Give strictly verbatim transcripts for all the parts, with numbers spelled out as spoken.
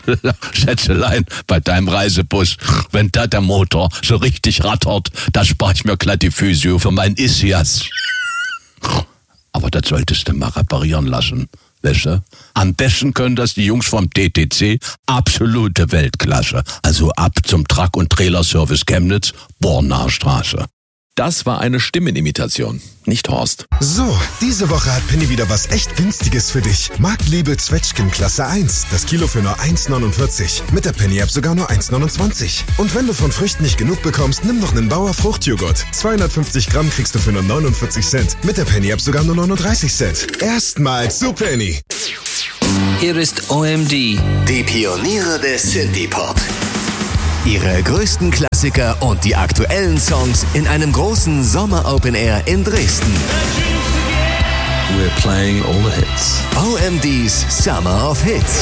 Schätzelein, bei deinem Reisebus, wenn da der Motor so richtig rattert, da spar ich mir glatt die Physio für mein Ischias. Aber das solltest du mal reparieren lassen, weißt du? Am besten können das die Jungs vom T T C, absolute Weltklasse. Also ab zum Truck- und Trailerservice Chemnitz, Bornaer Straße. Das war eine Stimmenimitation, nicht Horst. So, diese Woche hat Penny wieder was echt Günstiges für dich. Marktliebe Zwetschgen Klasse eins. Das Kilo für nur eins neunundvierzig. Mit der Penny-App sogar nur eins neunundzwanzig. Und wenn du von Früchten nicht genug bekommst, nimm noch einen Bauer Fruchtjoghurt. zweihundertfünfzig Gramm kriegst du für nur neunundvierzig Cent. Mit der Penny-App sogar nur neununddreißig Cent. Erstmals zu Penny. Hier ist O M D. Die Pioniere des Synthie-Pop. Ihre größten Klassiker und die aktuellen Songs in einem großen Sommer-Open-Air in Dresden. We're playing all the hits. O M D's Summer of Hits.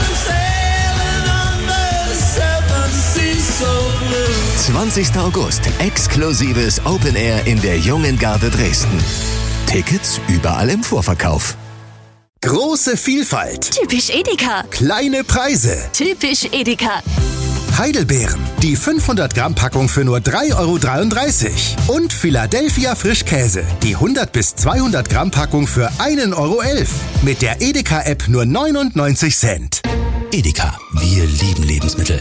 zwanzigster August, exklusives Open-Air in der Jungen Garde Dresden. Tickets überall im Vorverkauf. Große Vielfalt. Typisch Edeka. Kleine Preise. Typisch Edeka. Heidelbeeren. Die fünfhundert Gramm Packung für nur drei Euro dreiunddreißig. Und Philadelphia Frischkäse. Die hundert bis zweihundert Gramm Packung für ein Euro elf. Mit der Edeka-App nur neunundneunzig Cent. Edeka, wir lieben Lebensmittel.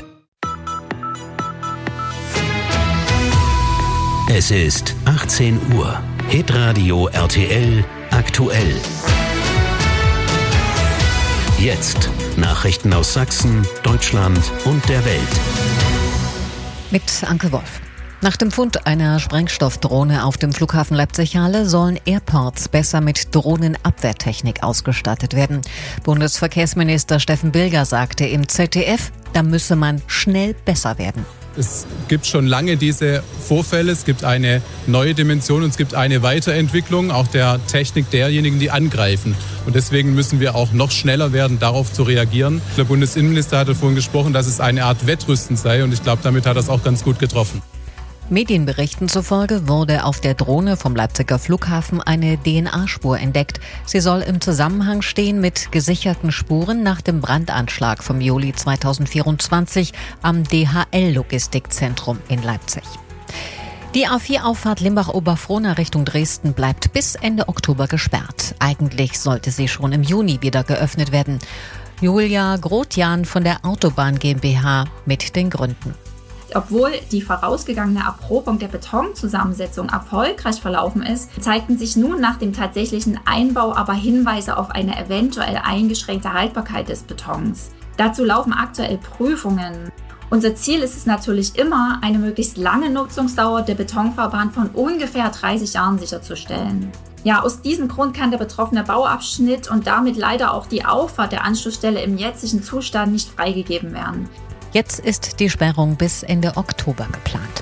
Es ist achtzehn Uhr. Hitradio R T L aktuell. Jetzt Nachrichten aus Sachsen, Deutschland und der Welt. Mit Anke Wolf. Nach dem Fund einer Sprengstoffdrohne auf dem Flughafen Leipzig-Halle sollen Airports besser mit Drohnenabwehrtechnik ausgestattet werden. Bundesverkehrsminister Steffen Bilger sagte im Z D F, da müsse man schnell besser werden. Es gibt schon lange diese Vorfälle, es gibt eine neue Dimension und es gibt eine Weiterentwicklung auch der Technik derjenigen, die angreifen. Und deswegen müssen wir auch noch schneller werden, darauf zu reagieren. Der Bundesinnenminister hatte vorhin gesprochen, dass es eine Art Wettrüsten sei und ich glaube, damit hat er es auch ganz gut getroffen. Medienberichten zufolge wurde auf der Drohne vom Leipziger Flughafen eine D N A-Spur entdeckt. Sie soll im Zusammenhang stehen mit gesicherten Spuren nach dem Brandanschlag vom Juli zweitausendvierundzwanzig am D H L-Logistikzentrum in Leipzig. Die A vier Auffahrt Limbach-Oberfrohna Richtung Dresden bleibt bis Ende Oktober gesperrt. Eigentlich sollte sie schon im Juni wieder geöffnet werden. Julia Grotjan von der Autobahn GmbH mit den Gründen. Obwohl die vorausgegangene Erprobung der Betonzusammensetzung erfolgreich verlaufen ist, zeigten sich nun nach dem tatsächlichen Einbau aber Hinweise auf eine eventuell eingeschränkte Haltbarkeit des Betons. Dazu laufen aktuell Prüfungen. Unser Ziel ist es natürlich immer, eine möglichst lange Nutzungsdauer der Betonfahrbahn von ungefähr dreißig Jahren sicherzustellen. Ja, aus diesem Grund kann der betroffene Bauabschnitt und damit leider auch die Auffahrt der Anschlussstelle im jetzigen Zustand nicht freigegeben werden. Jetzt ist die Sperrung bis Ende Oktober geplant.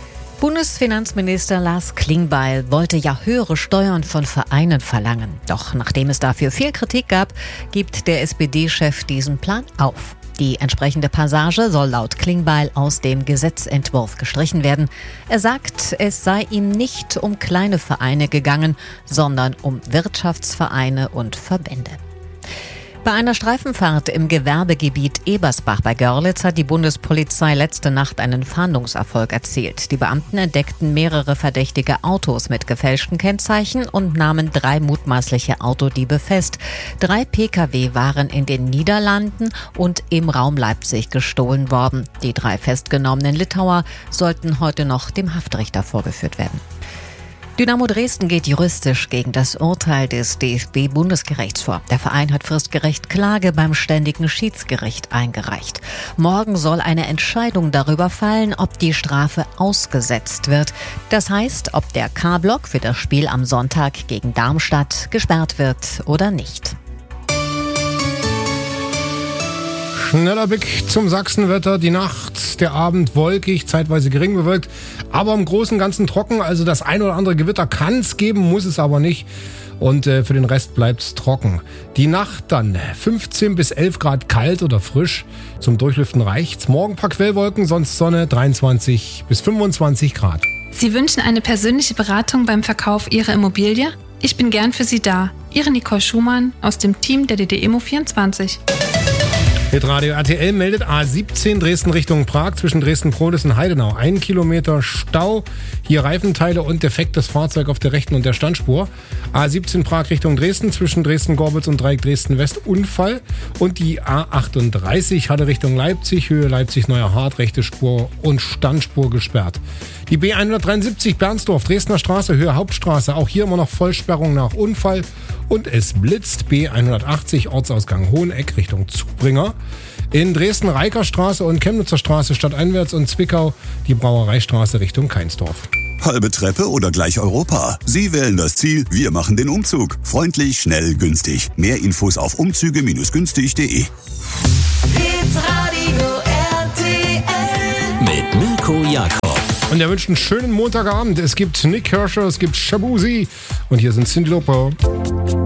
Bundesfinanzminister Lars Klingbeil wollte ja höhere Steuern von Vereinen verlangen. Doch nachdem es dafür viel Kritik gab, gibt der S P D-Chef diesen Plan auf. Die entsprechende Passage soll laut Klingbeil aus dem Gesetzentwurf gestrichen werden. Er sagt, es sei ihm nicht um kleine Vereine gegangen, sondern um Wirtschaftsvereine und Verbände. Bei einer Streifenfahrt im Gewerbegebiet Ebersbach bei Görlitz hat die Bundespolizei letzte Nacht einen Fahndungserfolg erzielt. Die Beamten entdeckten mehrere verdächtige Autos mit gefälschten Kennzeichen und nahmen drei mutmaßliche Autodiebe fest. Drei Pkw waren in den Niederlanden und im Raum Leipzig gestohlen worden. Die drei festgenommenen Litauer sollten heute noch dem Haftrichter vorgeführt werden. Dynamo Dresden geht juristisch gegen das Urteil des D F B-Bundesgerichts vor. Der Verein hat fristgerecht Klage beim Ständigen Schiedsgericht eingereicht. Morgen soll eine Entscheidung darüber fallen, ob die Strafe ausgesetzt wird. Das heißt, ob der K-Block für das Spiel am Sonntag gegen Darmstadt gesperrt wird oder nicht. Schneller Blick zum Sachsenwetter. Die Nacht, der Abend wolkig, zeitweise gering bewölkt, aber im Großen und Ganzen trocken. Also das ein oder andere Gewitter kann es geben, muss es aber nicht. Und äh, für den Rest bleibt es trocken. Die Nacht dann fünfzehn bis elf Grad kalt oder frisch. Zum Durchlüften reicht's. Morgen ein paar Quellwolken, sonst Sonne, dreiundzwanzig bis fünfundzwanzig Grad. Sie wünschen eine persönliche Beratung beim Verkauf Ihrer Immobilie? Ich bin gern für Sie da. Ihre Nicole Schumann aus dem Team der D D Immo vierundzwanzig. Hitradio R T L meldet A siebzehn Dresden Richtung Prag zwischen Dresden-Prohlis und Heidenau. Ein Kilometer Stau, hier Reifenteile und defektes Fahrzeug auf der rechten und der Standspur. A siebzehn Prag Richtung Dresden zwischen Dresden-Gorbitz und Dreieck Dresden-West Unfall. Und die A achtunddreißig Halle Richtung Leipzig, Höhe Leipzig-Neuer Hart, rechte Spur und Standspur gesperrt. Die B hundertdreiundsiebzig Bernsdorf, Dresdner Straße, Höhe Hauptstraße, auch hier immer noch Vollsperrung nach Unfall. Und es blitzt B hundertachtzig, Ortsausgang Hoheneck Richtung Zubringer. In Dresden Reikerstraße und Chemnitzer Straße stadteinwärts und Zwickau die Brauereistraße Richtung Keinsdorf. Halbe Treppe oder gleich Europa? Sie wählen das Ziel, wir machen den Umzug. Freundlich, schnell, günstig. Mehr Infos auf umzüge günstig punkt de. Hitradio R T L mit Mirko Jakob. Und er wünscht einen schönen Montagabend. Es gibt Nick Kershaw, es gibt Shabuzi und hier sind Cyndi Lauper.